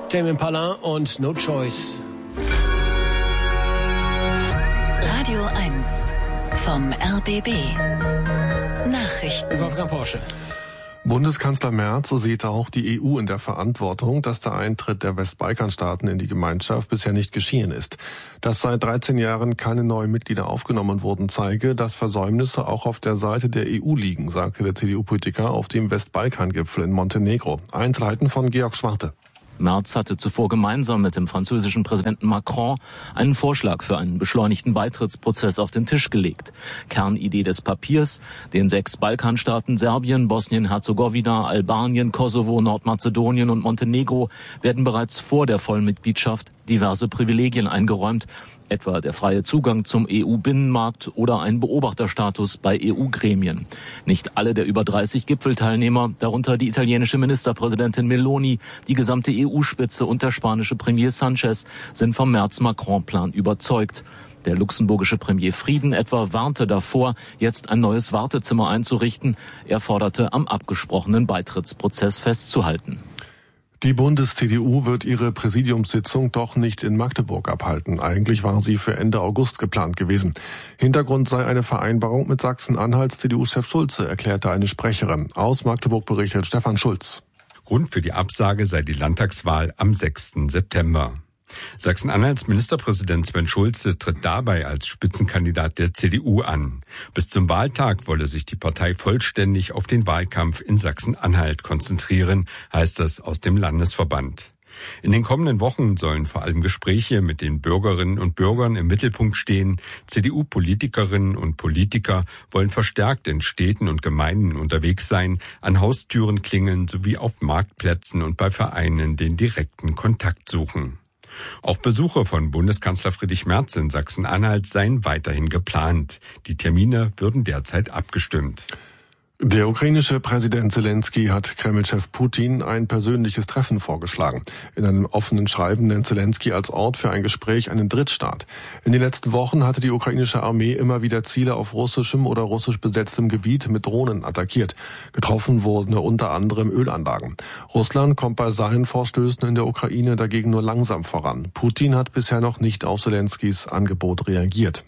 Tame Impala und No Choice. Radio 1 vom RBB. Nachrichten. Wolfgang Porsche. Bundeskanzler Merz sieht auch die EU in der Verantwortung, dass der Eintritt der Westbalkanstaaten in die Gemeinschaft bisher nicht geschehen ist. Dass seit 13 Jahren keine neuen Mitglieder aufgenommen wurden, zeige, dass Versäumnisse auch auf der Seite der EU liegen, sagte der CDU-Politiker auf dem Westbalkangipfel in Montenegro. Einzelheiten von Georg Schwarte. Merz hatte zuvor gemeinsam mit dem französischen Präsidenten Macron einen Vorschlag für einen beschleunigten Beitrittsprozess auf den Tisch gelegt. Kernidee des Papiers: den 6 Balkanstaaten Serbien, Bosnien-Herzegowina, Albanien, Kosovo, Nordmazedonien und Montenegro werden bereits vor der Vollmitgliedschaft diverse Privilegien eingeräumt, etwa der freie Zugang zum EU-Binnenmarkt oder ein Beobachterstatus bei EU-Gremien. Nicht alle der über 30 Gipfelteilnehmer, darunter die italienische Ministerpräsidentin Meloni, die gesamte EU-Spitze und der spanische Premier Sanchez, sind vom Merz-Macron-Plan überzeugt. Der luxemburgische Premier Frieden etwa warnte davor, jetzt ein neues Wartezimmer einzurichten. Er forderte, am abgesprochenen Beitrittsprozess festzuhalten. Die Bundes-CDU wird ihre Präsidiumssitzung doch nicht in Magdeburg abhalten. Eigentlich war sie für Ende August geplant gewesen. Hintergrund sei eine Vereinbarung mit Sachsen-Anhalts CDU-Chef Schulze, erklärte eine Sprecherin. Aus Magdeburg berichtet Stefan Schulz. Grund für die Absage sei die Landtagswahl am 6. September. Sachsen-Anhalts Ministerpräsident Sven Schulze tritt dabei als Spitzenkandidat der CDU an. Bis zum Wahltag wolle sich die Partei vollständig auf den Wahlkampf in Sachsen-Anhalt konzentrieren, heißt es aus dem Landesverband. In den kommenden Wochen sollen vor allem Gespräche mit den Bürgerinnen und Bürgern im Mittelpunkt stehen. CDU-Politikerinnen und Politiker wollen verstärkt in Städten und Gemeinden unterwegs sein, an Haustüren klingeln sowie auf Marktplätzen und bei Vereinen den direkten Kontakt suchen. Auch Besuche von Bundeskanzler Friedrich Merz in Sachsen-Anhalt seien weiterhin geplant. Die Termine würden derzeit abgestimmt. Der ukrainische Präsident Zelensky hat Kreml-Chef Putin ein persönliches Treffen vorgeschlagen. In einem offenen Schreiben nennt Zelensky als Ort für ein Gespräch einen Drittstaat. In den letzten Wochen hatte die ukrainische Armee immer wieder Ziele auf russischem oder russisch besetztem Gebiet mit Drohnen attackiert. Getroffen wurden unter anderem Ölanlagen. Russland kommt bei seinen Vorstößen in der Ukraine dagegen nur langsam voran. Putin hat bisher noch nicht auf Zelenskys Angebot reagiert.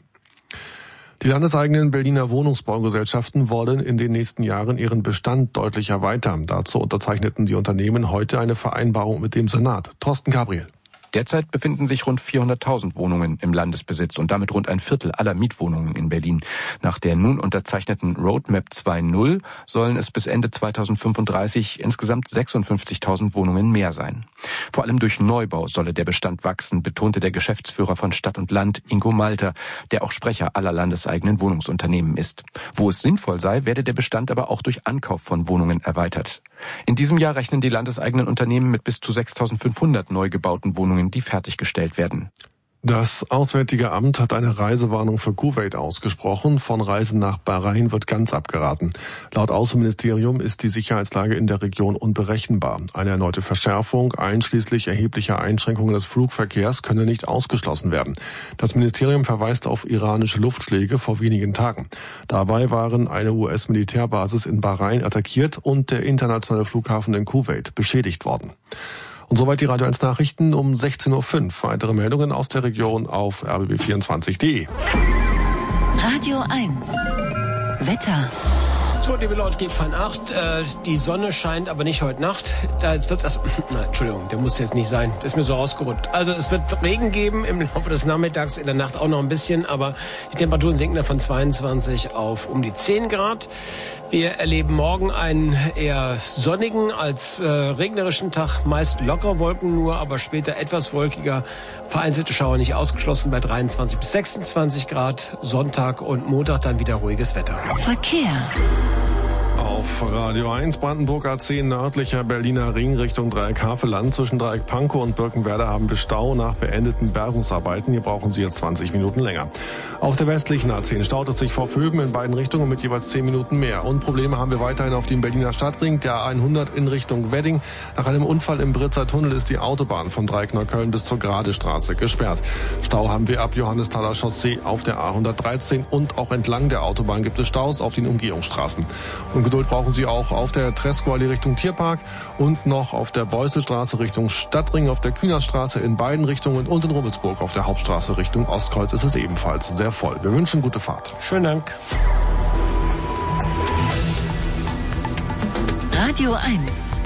Die landeseigenen Berliner Wohnungsbaugesellschaften wollen in den nächsten Jahren ihren Bestand deutlich erweitern. Dazu unterzeichneten die Unternehmen heute eine Vereinbarung mit dem Senat. Thorsten Gabriel. Derzeit befinden sich rund 400.000 Wohnungen im Landesbesitz und damit rund ein Viertel aller Mietwohnungen in Berlin. Nach der nun unterzeichneten Roadmap 2.0 sollen es bis Ende 2035 insgesamt 56.000 Wohnungen mehr sein. Vor allem durch Neubau solle der Bestand wachsen, betonte der Geschäftsführer von Stadt und Land, Ingo Malter, der auch Sprecher aller landeseigenen Wohnungsunternehmen ist. Wo es sinnvoll sei, werde der Bestand aber auch durch Ankauf von Wohnungen erweitert. In diesem Jahr rechnen die landeseigenen Unternehmen mit bis zu 6.500 neu gebauten Wohnungen, die fertiggestellt werden. Das Auswärtige Amt hat eine Reisewarnung für Kuwait ausgesprochen. Von Reisen nach Bahrain wird ganz abgeraten. Laut Außenministerium ist die Sicherheitslage in der Region unberechenbar. Eine erneute Verschärfung, einschließlich erheblicher Einschränkungen des Flugverkehrs, könne nicht ausgeschlossen werden. Das Ministerium verweist auf iranische Luftschläge vor wenigen Tagen. Dabei waren eine US-Militärbasis in Bahrain attackiert und der internationale Flughafen in Kuwait beschädigt worden. Und soweit die Radio 1 Nachrichten um 16.05 Uhr. Weitere Meldungen aus der Region auf rbb24.de. Radio 1 Wetter. So, liebe Leute, geht von 8. Die Sonne scheint aber nicht heute Nacht. Da wird das. Nein, Entschuldigung, der muss jetzt nicht sein. Das ist mir so ausgerutscht. Also es wird Regen geben im Laufe des Nachmittags, in der Nacht auch noch ein bisschen, aber die Temperaturen sinken dann von 22 auf um die 10 Grad. Wir erleben morgen einen eher sonnigen als regnerischen Tag. Meist lockere Wolken nur, aber später etwas wolkiger. Vereinzelte Schauer nicht ausgeschlossen bei 23 bis 26 Grad. Sonntag und Montag dann wieder ruhiges Wetter. Verkehr. Auf Radio 1 Brandenburg A10 nördlicher Berliner Ring Richtung Dreieck Havelland. Zwischen Dreieck Pankow und Birkenwerder haben wir Stau nach beendeten Bergungsarbeiten. Hier brauchen Sie jetzt 20 Minuten länger. Auf der westlichen A10 staut es sich vor Vöben in beiden Richtungen mit jeweils 10 Minuten mehr. Und Probleme haben wir weiterhin auf dem Berliner Stadtring, der A100 in Richtung Wedding. Nach einem Unfall im Britzer Tunnel ist die Autobahn vom Dreieck Neukölln bis zur Gradestraße gesperrt. Stau haben wir ab Johannesthaler Chaussee auf der A113 und auch entlang der Autobahn gibt es Staus auf den Umgehungsstraßen. Und Geduld brauchen Sie auch auf der Tresco-Allee Richtung Tierpark und noch auf der Beuselstraße Richtung Stadtring, auf der Kühnerstraße in beiden Richtungen und in Rummelsburg auf der Hauptstraße Richtung Ostkreuz ist es ebenfalls sehr voll. Wir wünschen gute Fahrt. Schönen Dank. Radio 1.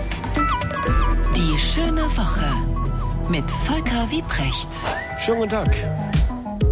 Die schöne Woche mit Volker Wiebrecht. Schönen guten Tag.